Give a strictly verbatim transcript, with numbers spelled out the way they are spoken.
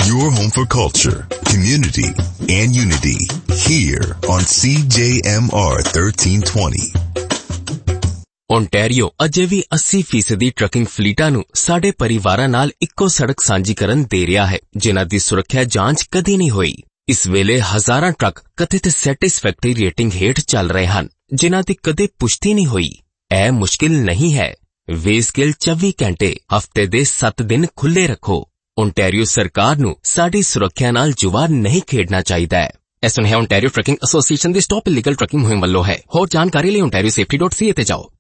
Your home for culture, community, and unity. Here on C J M R thirteen twenty. Ontario ਅਜੇ ਵੀ अस्सी ਫੀਸਦੀ trucking ਫਲੀਟਾਂ ਨੂੰ ਸਾਡੇ ਪਰਿਵਾਰਾਂ ਨਾਲ ਇੱਕੋ ਸੜਕ ਸਾਂਝੀ ਕਰਨ ਦੇ ਰਿਹਾ ਹੈ, ਜਿਨ੍ਹਾਂ ਦੀ ਸੁਰੱਖਿਆ ਜਾਂਚ ਕਦੀ ਨਹੀਂ ਹੋਈ। ਇਸ ਵੇਲੇ ਹਜ਼ਾਰਾਂ ਟਰੱਕ ਕਥਿਤ ਸੈਟਿਸਫੈਕਟਰੀ ਰੇਟਿੰਗ ਹੇਠ ਚੱਲ ਰਹੇ ਹਨ, ਜਿਨ੍ਹਾਂ ਦੀ ਕਦੇ ਪੁਸ਼ਟੀ ਨਹੀਂ ਹੋਈ। ਇਹ ਮੁਸ਼ਕਿਲ ਨਹੀਂ ਹੈ। ਵੇ ਸਕੇਲ ਚੌਵੀ ਘੰਟੇ ਹਫ਼ਤੇ ਦੇ ਸੱਤ ਦਿਨ ਖੁੱਲ੍ਹੇ ਰੱਖੋ। ਓਨਟਾਰੀਓ ਸਰਕਾਰ ਨੂੰ ਸਾਡੀ ਸੁਰੱਖਿਆ ਨਾਲ ਜੁਆ ਨਹੀਂ ਖੇਡਣਾ ਚਾਹੀਦਾ ਹੈ। ਇਹ ਸੁਨੇਹਾ ਓਨਟਾਰੀਓ ਟਰੱਕਿੰਗ ਐਸੋਸੀਏਸ਼ਨ ਦੀ ਸਟਾਪ ਇਲੀਗਲ ਟਰੱਕਿੰਗ ਮੁਹਿੰਮ ਵੱਲੋਂ ਹੈ। ਹੋਰ ਜਾਣਕਾਰੀ ਲਈ ontario safety dot c a ਤੇ ਜਾਓ।